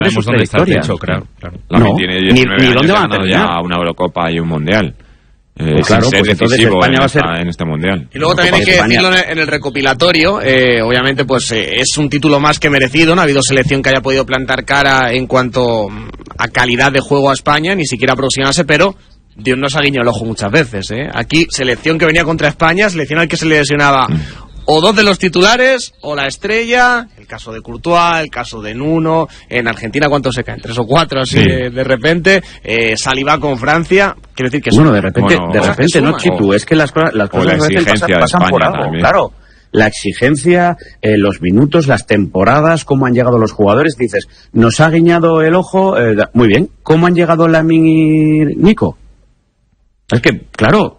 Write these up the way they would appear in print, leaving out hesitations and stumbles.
Sabemos dónde está el techo, claro. No, ni dónde van a terminar. Ya una Eurocopa y un Mundial. Claro, pues entonces España va a ser en este Mundial. Y luego también hay que decirlo en el recopilatorio, obviamente pues es un título más que merecido, no ha habido selección que haya podido plantar cara en cuanto a calidad de juego a España, ni siquiera aproximarse, pero Dios nos ha guiñado el ojo muchas veces, Aquí, selección que venía contra España, selección al que se le lesionaba o dos de los titulares, o la estrella, el caso de Courtois, el caso de Nuno, en Argentina ¿cuántos se caen? 3 o 4 así de repente, Saliba con Francia, quiero decir que bueno, de repente no, Chitu, es que las cosas a veces pasan por algo, también. Claro. La exigencia, los minutos, las temporadas, cómo han llegado los jugadores, dices, nos ha guiñado el ojo, muy bien, ¿cómo han llegado Lamine y Nico? Es que, claro,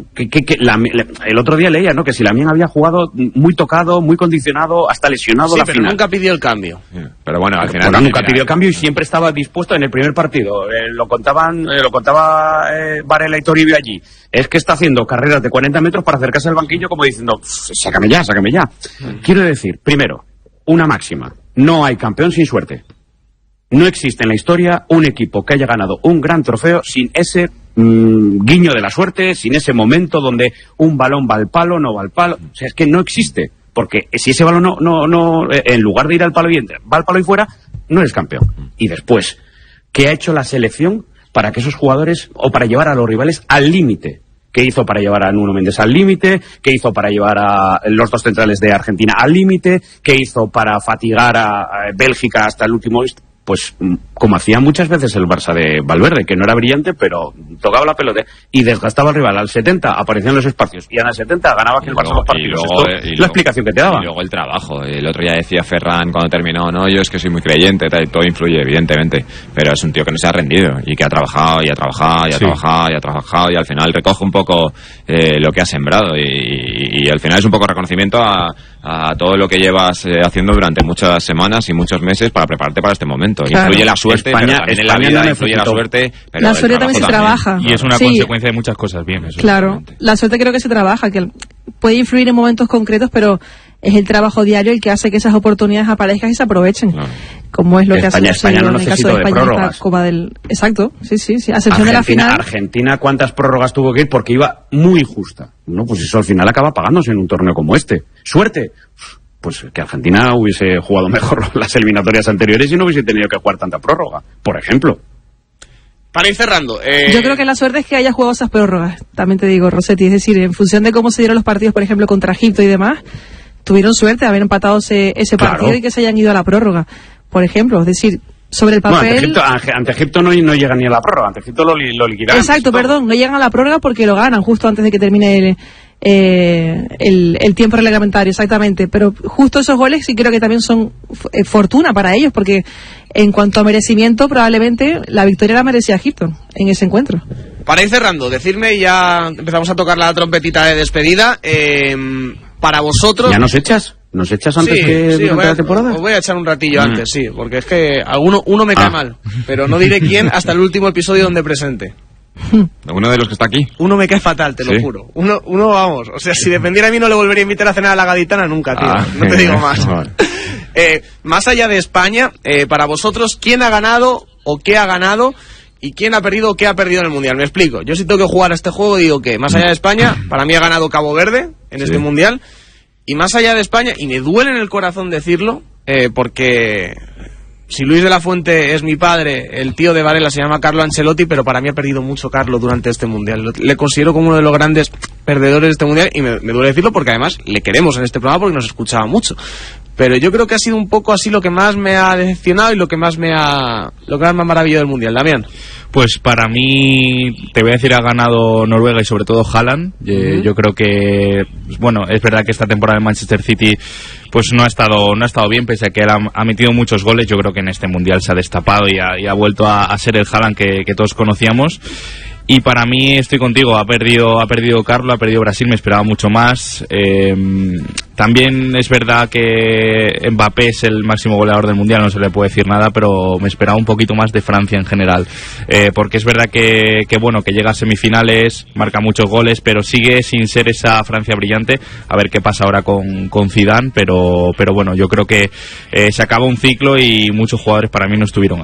el otro día leía, ¿no?, que si Lamine había jugado muy tocado, muy condicionado, hasta lesionado la pero final. Nunca pidió el cambio. Pero bueno, al final... nunca pidió el cambio y siempre estaba dispuesto en el primer partido. Lo contaba Varela y Toribio allí. Es que está haciendo carreras de 40 metros para acercarse al banquillo como diciendo, sácame ya. Quiero decir, primero, una máxima. No hay campeón sin suerte. No existe en la historia un equipo que haya ganado un gran trofeo sin ese guiño de la suerte, sin ese momento donde un balón va al palo, no va al palo. O sea, es que no existe. Porque si ese balón no en lugar de ir al palo y va al palo y fuera, no eres campeón. Y después, ¿qué ha hecho la selección para que esos jugadores, o para llevar a los rivales al límite? ¿Qué hizo para llevar a Nuno Méndez al límite? ¿Qué hizo para llevar a los dos centrales de Argentina al límite? ¿Qué hizo para fatigar a Bélgica hasta el último? Pues como hacía muchas veces el Barça de Valverde, que no era brillante, pero tocaba la pelota y desgastaba al rival. Al 70 aparecían los espacios y al 70 ganaba que el Barça los partidos. Es la explicación que te daba. Y luego el trabajo. El otro día decía Ferran cuando terminó, no, yo es que soy muy creyente, tal, y todo influye, evidentemente, pero es un tío que no se ha rendido y que ha trabajado y ha trabajado y ha trabajado y ha trabajado y al final recoge un poco lo que ha sembrado y al final es un poco reconocimiento a todo lo que llevas haciendo durante muchas semanas y muchos meses para prepararte para este momento. Claro. Influye la suerte, España en la vida influye la suerte, pero la suerte también se trabaja. Y es una consecuencia de muchas cosas, bien. Eso claro, la suerte creo que se trabaja, que puede influir en momentos concretos, pero es el trabajo diario el que hace que esas oportunidades aparezcan y se apaprovechen. Claro. Como es lo que hace España no en el caso de España, Copa del... Exacto, sí, a excepción de la final. Argentina, ¿cuántas prórrogas tuvo que ir? Porque iba muy justa. No, pues eso al final acaba pagándose en un torneo como este. Suerte. Pues que Argentina hubiese jugado mejor las eliminatorias anteriores y no hubiese tenido que jugar tanta prórroga, por ejemplo. Para ir cerrando... Yo creo que la suerte es que haya jugado esas prórrogas, también te digo, Rossetti. Es decir, en función de cómo se dieron los partidos, por ejemplo, contra Egipto y demás, tuvieron suerte de haber empatado ese partido y que se hayan ido a la prórroga, por ejemplo. Es decir, sobre el papel... No, ante Egipto no llegan ni a la prórroga, ante Egipto lo liquidaron. Exacto, perdón, no llegan a la prórroga porque lo ganan justo antes de que termine el tiempo reglamentario, exactamente, pero justo esos goles sí creo que también son fortuna para ellos, porque en cuanto a merecimiento probablemente la victoria la merecía Egipto en ese encuentro. Para ir cerrando, decirme, ya empezamos a tocar la trompetita de despedida, para vosotros... ¿Ya nos echas? ¿Nos echas antes que durante la temporada? Os voy a echar un ratillo antes, sí, porque es que uno me cae mal, pero no diré quién hasta el último episodio donde presente. ¿Uno de los que está aquí? Uno me cae fatal, te lo juro. Uno, vamos, o sea, si dependiera de mí no le volvería a invitar a cenar a la Gaditana nunca, tío. No te digo más. Más allá de España, para vosotros, ¿quién ha ganado o qué ha ganado? ¿Y quién ha perdido o qué ha perdido en el Mundial? Me explico. Yo si tengo que jugar a este juego digo que, más allá de España, para mí ha ganado Cabo Verde en este Mundial. Y más allá de España, y me duele en el corazón decirlo, porque... Si Luis de la Fuente es mi padre, el tío de Varela se llama Carlo Ancelotti, pero para mí ha perdido mucho Carlo durante este Mundial. Le considero como uno de los grandes perdedores de este Mundial y me duele decirlo porque además le queremos en este programa porque nos escuchaba mucho. Pero yo creo que ha sido un poco así lo que más me ha decepcionado y lo que más me ha maravillado del Mundial. Damián. Pues para mí, te voy a decir, ha ganado Noruega y sobre todo Haaland. Yo creo que, bueno, es verdad que esta temporada en Manchester City pues no ha estado bien, pese a que él ha metido muchos goles. Yo creo que en este Mundial se ha destapado y ha vuelto a ser el Haaland que todos conocíamos. Y para mí, estoy contigo, ha perdido Carlo, ha perdido Brasil, me esperaba mucho más. También es verdad que Mbappé es el máximo goleador del Mundial, no se le puede decir nada, pero me esperaba un poquito más de Francia en general, porque es verdad que llega a semifinales, marca muchos goles, pero sigue sin ser esa Francia brillante. A ver qué pasa ahora con Zidane, pero bueno, yo creo que se acaba un ciclo y muchos jugadores para mí no estuvieron